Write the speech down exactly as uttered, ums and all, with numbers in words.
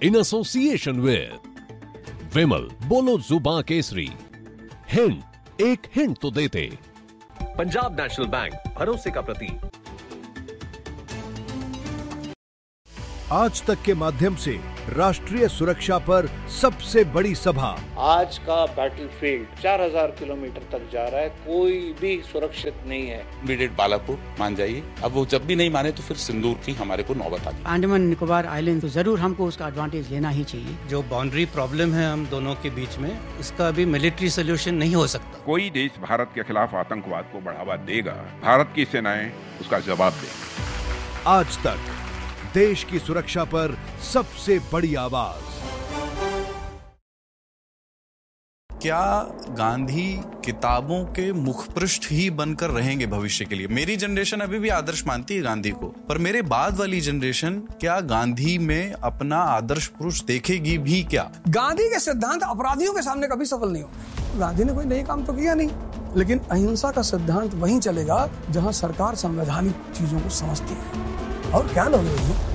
in association with विमल, बोलो जुबां Kesari. Hint, एक hint तो देते। पंजाब नेशनल बैंक, भरोसे का प्रतीक। आज तक के माध्यम से राष्ट्रीय सुरक्षा पर सबसे बड़ी सभा। आज का बैटलफील्ड चार हज़ार किलोमीटर तक जा रहा है, कोई भी सुरक्षित नहीं है। इमीडिएट बालाकोट मान जाइए। अब वो जब भी नहीं माने तो फिर सिंदूर की हमारे को नौबत आ गई। अंडमान निकोबार आइलैंड तो जरूर हमको उसका एडवांटेज लेना ही चाहिए। जो बाउंड्री प्रॉब्लम है हम दोनों के बीच में, इसका अभी मिलिट्री सोल्यूशन नहीं हो सकता। कोई देश भारत के खिलाफ आतंकवाद को बढ़ावा देगा, भारत की सेनाएं उसका जवाब देंगी। आज तक देश की सुरक्षा पर सबसे बड़ी आवाज। क्या गांधी किताबों के मुखपृष्ठ ही बनकर रहेंगे भविष्य के लिए? मेरी जनरेशन अभी भी आदर्श मानती है गांधी को, पर मेरे बाद वाली जनरेशन क्या गांधी में अपना आदर्श पुरुष देखेगी भी क्या? गांधी के सिद्धांत अपराधियों के सामने कभी सफल नहीं हो। गांधी ने कोई नई काम तो किया नहीं, लेकिन अहिंसा का सिद्धांत वहीं चलेगा जहां सरकार संवैधानिक चीजों को समझती है। और क्या लोग